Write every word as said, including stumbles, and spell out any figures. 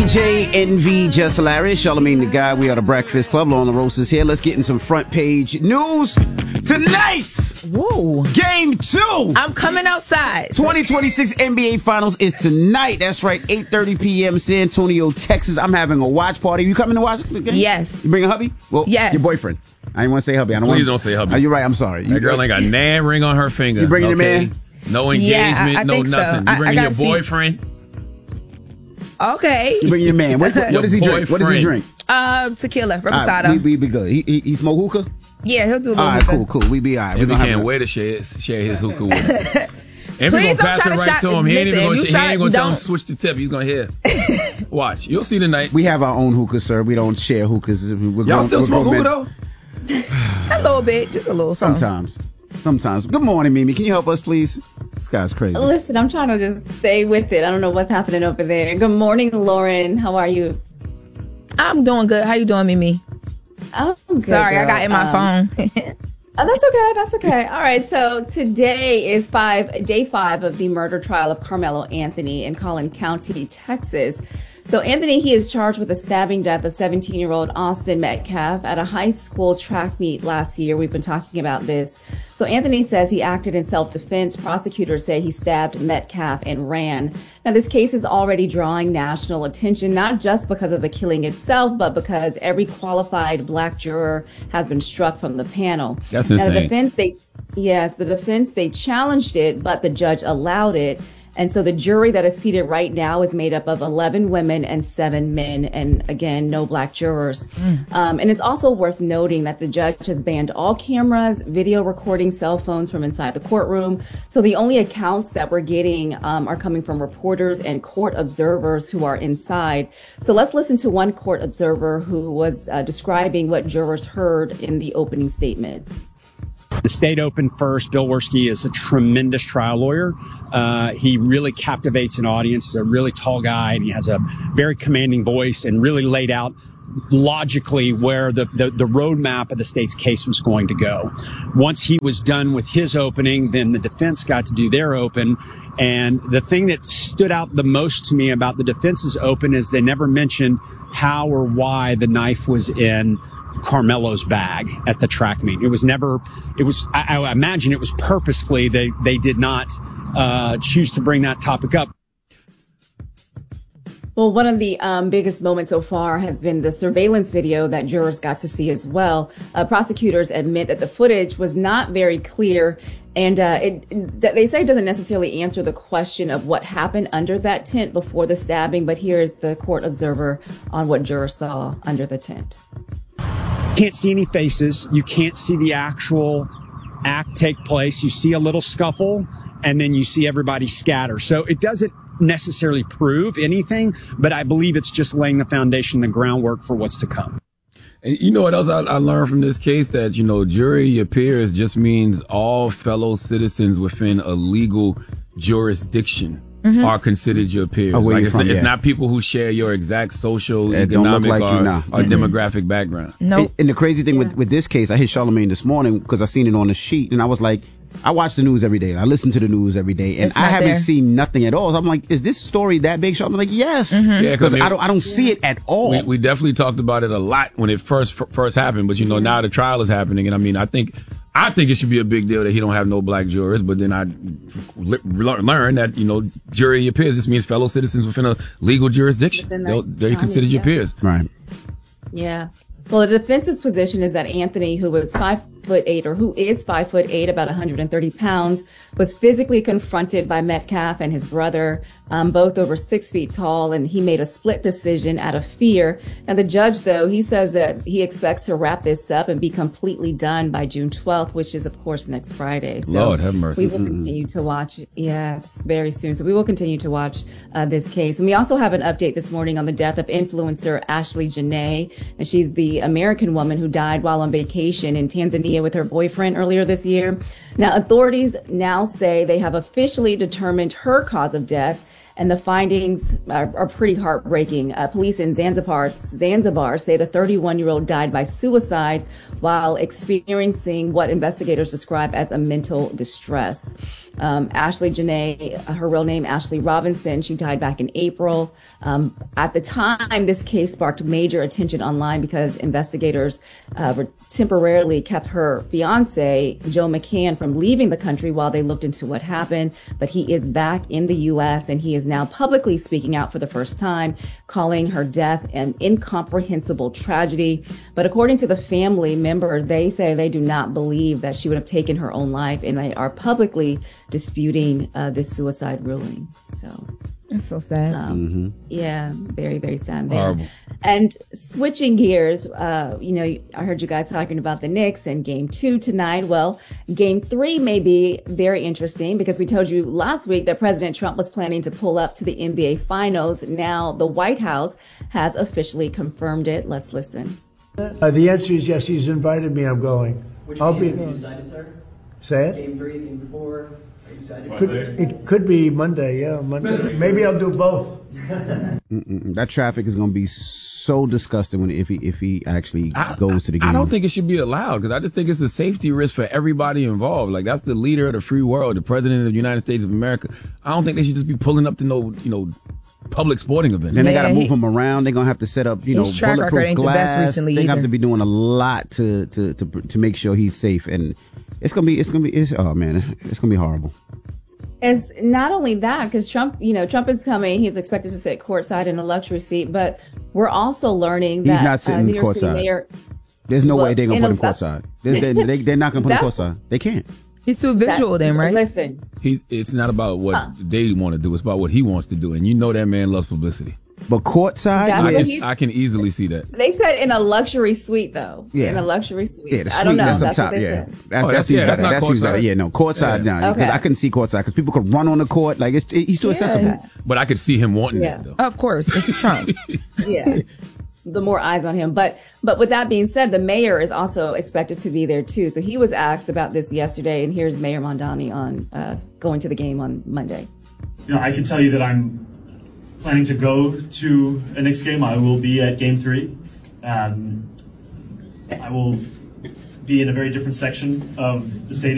D J Envy, Just Hilarious, Charlamagne the Guy. We are the Breakfast Club. Lauren LaRosa is here. Let's get in some front page news tonight. Whoa. Game two. I'm coming outside. twenty twenty-six N B A Finals is tonight. That's right, eight thirty p.m. San Antonio, Texas. I'm having a watch party. You coming to watch the game? Yes. You bring a hubby? Well, yes. Your boyfriend. I didn't want to say hubby. I don't Please want don't say hubby. Oh, you're right. I'm sorry. That You, girl ain't got nan ring on her finger. You bringing okay? your man? No engagement, Yeah, I- I no think so. nothing. I- You bringing I your gotta see- boyfriend? Okay. You bring your man. What, what, Your what does he drink? What does he drink? Uh, tequila, All right, reposado. we, we be good. He, he, he smoke hookah? Yeah, he'll do a little All right, hookah. cool, cool. We be all right. If We he gonna can't have wait to share, share his hookah with him. And Please we're don't gonna pass try it to right shot- to him. He ain't even listen, gonna, you he try- ain't gonna tell him don't- to switch the tip. He's gonna hear. Watch. You'll see tonight. We have our own hookah, sir. We don't share hookahs. We're Y'all grown- still we're smoke grown hookah men. though? A little bit, just a little something. Sometimes. Sometimes. Good morning, Mimi. Can you help us, please? This guy's crazy. Listen, I'm trying to just stay with it. I don't know what's happening over there. Good morning, Lauren. How are you? I'm doing good. How you doing, Mimi? I'm good, Sorry, I girl. got in my Um, phone. Oh, that's okay. That's okay. All right. So today is five, day five of the murder trial of Carmelo Anthony in Collin County, Texas. So Anthony, he is charged with the stabbing death of seventeen-year-old Austin Metcalf at a high school track meet last year. We've been talking about this. So Anthony says he acted in self-defense. Prosecutors say he stabbed Metcalf and ran. Now, this case is already drawing national attention, not just because of the killing itself, but because every qualified black juror has been struck from the panel. That's Now, the insane. defense, they, yes, the defense, they challenged it, but the judge allowed it. And so the jury that is seated right now is made up of eleven women and seven men. And again, no black jurors. Mm. Um, and it's also worth noting that the judge has banned all cameras, video recording, cell phones from inside the courtroom. So the only accounts that we're getting um, are coming from reporters and court observers who are inside. So let's listen to one court observer who was uh, describing what jurors heard in the opening statements. The state opened first. Bill Werski is a tremendous trial lawyer. Uh, he really captivates an audience. He's a really tall guy, and he has a very commanding voice and really laid out logically where the, the, the roadmap of the state's case was going to go. Once he was done with his opening, then the defense got to do their open. And the thing that stood out the most to me about the defense's open is they never mentioned how or why the knife was in Carmelo's bag at the track meet. It was never, it was, I, I imagine it was purposefully, they, they did not uh, choose to bring that topic up. Well, one of the um, biggest moments so far has been the surveillance video that jurors got to see as well. Uh, prosecutors admit that the footage was not very clear, and uh, it, it, they say it doesn't necessarily answer the question of what happened under that tent before the stabbing, but here's the court observer on what jurors saw under the tent. Can't see any faces. You can't see the actual act take place. You see a little scuffle, and then you see everybody scatter. So it doesn't necessarily prove anything, but I believe it's just laying the foundation, the groundwork for what's to come. And you know what else I, I learned from this case? That, you know, jury your peers just means all fellow citizens within a legal jurisdiction mm-hmm. are considered your peers. Oh, where like you it's, from? it's Yeah. not people who share your exact social, It don't look economic, like or, you now. or Mm-mm. demographic background. No. And, and the crazy thing with, with this case, I hit Charlamagne this morning because I seen it on the sheet, and I was like, I watch the news every day, and I listen to the news every day, and It's I not haven't there. seen nothing at all. So I'm like, is this story that big? So I'm like, yes, Mm-hmm. Yeah, because 'cause I it- don't, I don't see it at all. We, we definitely talked about it a lot when it first f- first happened, but you know now the trial is happening, and I mean I think I think it should be a big deal that he don't have no black jurors, but then I le- learned that you know jury your peers just means fellow citizens within a legal jurisdiction. Within that They'll- They're county, considered your yeah. peers. Right. Yeah. Well, the defense's position is that Anthony, who was five foot eight, or who is five foot eight, about one hundred thirty pounds, was physically confronted by Metcalf and his brother, um, both over six feet tall, and he made a split decision out of fear. Now, the judge, though, he says that he expects to wrap this up and be completely done by June twelfth, which is, of course, next Friday. So Lord have mercy. we will continue to watch. Yeah, it's very soon. So we will continue to watch uh, this case. And we also have an update this morning on the death of influencer Ashley Janae. And she's the American woman who died while on vacation in Tanzania with her boyfriend earlier this year. Now, authorities now say they have officially determined her cause of death, and the findings are, are pretty heartbreaking. Uh, police in Zanzibar, Zanzibar say the thirty-one-year-old died by suicide while experiencing what investigators describe as a mental distress. Um, Ashley Janae, her real name, Ashley Robinson, she died back in April. Um, at the time, this case sparked major attention online because investigators uh, were temporarily kept her fiance, Joe McCann, from leaving the country while they looked into what happened. But he is back in the U S and he is now publicly speaking out for the first time, calling her death an incomprehensible tragedy. But according to the family members, they say they do not believe that she would have taken her own life, and they are publicly disputing uh, this suicide ruling. So it's so sad. Um, mm-hmm. Yeah, very, very sad there. Horrible. And switching gears, uh, you know, I heard you guys talking about the Knicks and game two tonight. Well, game three may be very interesting because we told you last week that President Trump was planning to pull up to the N B A Finals. Now the White House has officially confirmed it. Let's listen. Uh, the answer is yes. He's invited me. I'm going. Which I'll game be have you there. decided, sir? Say it. Game three, game four? Are you decided? Could, it could be Monday. Yeah, Monday. Maybe I'll do both. Mm-mm. That traffic is going to be so disgusting when if he if he actually I, goes to the game. I don't think it should be allowed because I just think it's a safety risk for everybody involved. Like, that's the leader of the free world, the president of the United States of America. I don't think they should just be pulling up to no, you know, public sporting events. Then they Yeah, got to move he- him around. They're gonna have to set up, you know, His track record bulletproof ain't the best glass. recently They have either. to be doing a lot to to to to make sure he's safe, and it's gonna be it's gonna be it's, oh man, it's gonna be horrible. It's not only that, because Trump, you know, Trump is coming. He's expected to sit courtside in a luxury seat, but we're also learning He's that not sitting uh, New York City courtside. Mayor. There's no Well, way they're gonna in put a- him courtside. They, they, they, they're not gonna put him That's- courtside. They can't. He's too visual then, right? Listen, He, it's not about what they want to do. It's about what he wants to do. And you know that man loves publicity. But courtside, That's I what can, he's- I can easily see that. they said in a luxury suite, though. Yeah. In a luxury suite. yeah, the I suite don't know. that's up That's what top. they Yeah, said. that, Oh, that that's- seems yeah, that's better. not That seems better. courtside. Yeah, no, courtside. Yeah. No, Okay. I couldn't see courtside because people could run on the court. Like it's, he's too accessible. But I could see him wanting Yeah. that, though. Of course, it's Trump. Yeah. The more eyes on him. But but with that being said, the mayor is also expected to be there too. So he was asked about this yesterday, and here's Mayor Mondani on uh, going to the game on Monday. You know, I can tell you that I'm planning to go to a Knicks game. I will be at game three. Um, I will be in a very different section of the stadium.